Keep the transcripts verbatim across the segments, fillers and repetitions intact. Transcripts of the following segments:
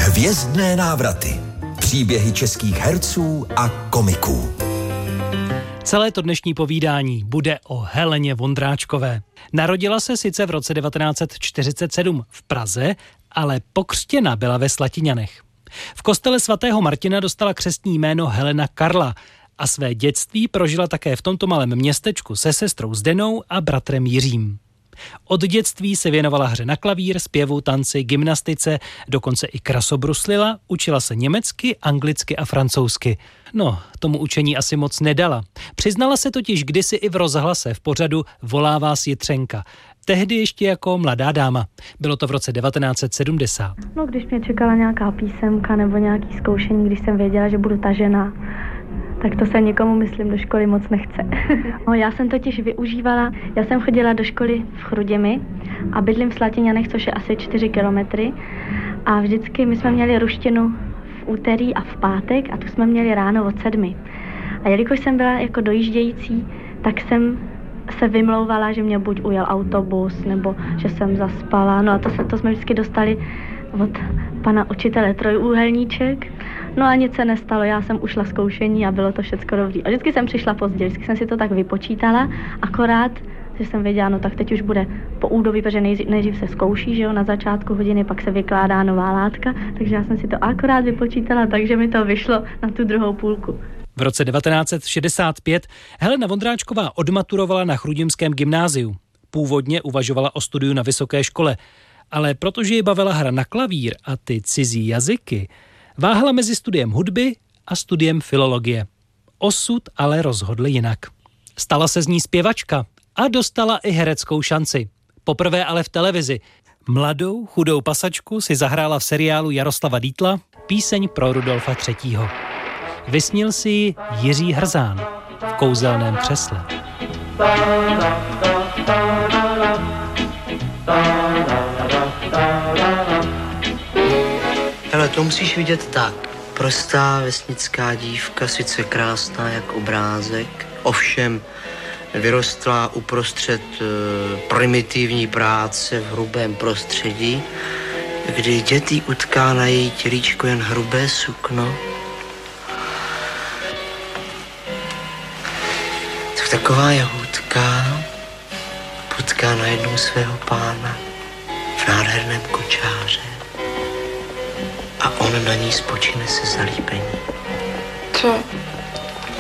Hvězdné návraty. Příběhy českých herců a komiků. Celé to dnešní povídání bude o Heleně Vondráčkové. Narodila se sice v roce devatenáct set čtyřicet sedm v Praze, ale pokřtěna byla ve Slatiňanech. V kostele svatého Martina dostala křestní jméno Helena Karla a své dětství prožila také v tomto malém městečku se sestrou Zdenou a bratrem Jiřím. Od dětství se věnovala hře na klavír, zpěvu, tanci, gymnastice, dokonce i krasobruslila, učila se německy, anglicky a francouzsky. No, tomu učení asi moc nedala. Přiznala se totiž kdysi i v rozhlase v pořadu Volá vás Jitřenka. Tehdy ještě jako mladá dáma. Bylo to v roce devatenáct set sedmdesát. No, když mě čekala nějaká písemka nebo nějaký zkoušení, když jsem věděla, že budu ta žena, tak to se nikomu, myslím, do školy moc nechce. No, já jsem totiž využívala, já jsem chodila do školy v Chruděmi a bydlím v Slatiňanech, což je asi čtyři kilometry. A vždycky my jsme měli ruštinu v úterý a v pátek a tu jsme měli ráno od sedmi. A jelikož jsem byla jako dojíždějící, tak jsem se vymlouvala, že mě buď ujel autobus, nebo že jsem zaspala. No a to, se, to jsme vždycky dostali od pana učitele Trojúhelníček. No a nic se nestalo, já jsem ušla zkoušení a bylo to všecko dobrý. A vždycky jsem přišla pozdě, vždycky jsem si to tak vypočítala, akorát, že jsem věděla, no tak teď už bude po údobí, protože nejdřív, nejdřív se zkouší, že jo, na začátku hodiny, pak se vykládá nová látka, takže já jsem si to akorát vypočítala, takže mi to vyšlo na tu druhou půlku. V roce devatenáct set šedesát pět Helena Vondráčková odmaturovala na Chrudimském gymnáziu. Původně uvažovala o studiu na vysoké škole, ale protože ji bavila hra na klavír a ty cizí jazyky, váhala mezi studiem hudby a studiem filologie. Osud ale rozhodl jinak. Stala se z ní zpěvačka a dostala i hereckou šanci. Poprvé ale v televizi. Mladou, chudou pasačku si zahrála v seriálu Jaroslava Dietla píseň pro Rudolfa třetího. Vysnil si ji Jiří Hrzán v Kouzelném křesle. Hele, to musíš vidět tak. Prostá vesnická dívka, sice krásná jak obrázek, ovšem vyrostla uprostřed e, primitivní práce v hrubém prostředí, kdy děti utká na její tělíčko jen hrubé sukno. Tak taková jahůdka potká najednou svého pána v nádherném kočáře a on na ní spočine se zalíbení. Co?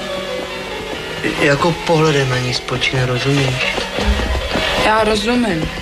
Jako pohledem na ní spočine, rozumíš? Já rozumím.